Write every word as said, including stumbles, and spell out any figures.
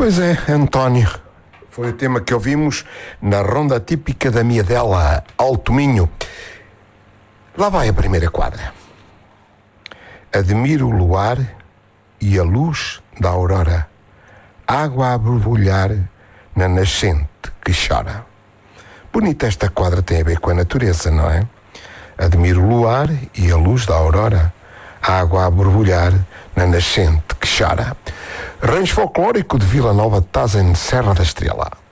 Pois é, António. Foi o tema que ouvimos na ronda típica da Miadela, Alto Minho. Lá vai a primeira quadra. Admiro o luar e a luz da aurora, água a borbulhar na nascente que chora. Bonita esta quadra, tem a ver com a natureza, não é? Admiro o luar e a luz da aurora, água a borbulhar na nascente que chora. Rancho folclórico de Vila Nova de Tazem, Serra da Estrela.